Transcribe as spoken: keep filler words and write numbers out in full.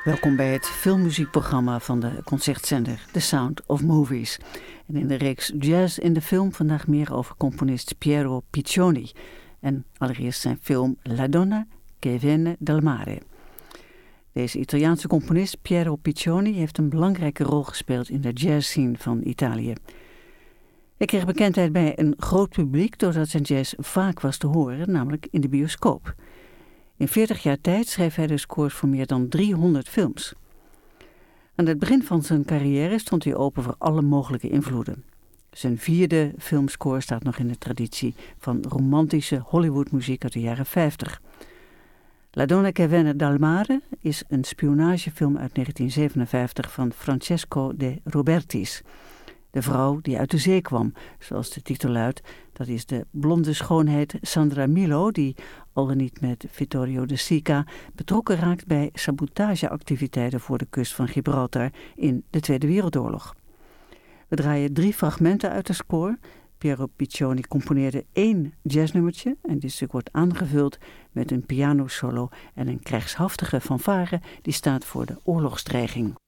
Welkom bij het filmmuziekprogramma van de concertzender The Sound of Movies. En in de reeks Jazz in de film vandaag meer over componist Piero Piccioni. En allereerst zijn film La donna che viene dal mare. Deze Italiaanse componist Piero Piccioni heeft een belangrijke rol gespeeld in de jazzscene van Italië. Hij kreeg bekendheid bij een groot publiek doordat zijn jazz vaak was te horen, namelijk in de bioscoop. In veertig jaar tijd schreef hij de scores voor meer dan driehonderd films. Aan het begin van zijn carrière stond hij open voor alle mogelijke invloeden. Zijn vierde filmscore staat nog in de traditie van romantische Hollywoodmuziek uit de jaren vijftig. La donna che viene dal mare is een spionagefilm uit negentien zevenenvijftig van Francesco de Robertis. De vrouw die uit de zee kwam, zoals de titel luidt. Dat is de blonde schoonheid Sandra Milo, die al dan niet met Vittorio De Sica betrokken raakt bij sabotageactiviteiten voor de kust van Gibraltar in de Tweede Wereldoorlog. We draaien drie fragmenten uit de score. Piero Piccioni componeerde één jazznummertje en dit stuk wordt aangevuld met een pianosolo en een krijgshaftige fanfare die staat voor de oorlogsdreiging.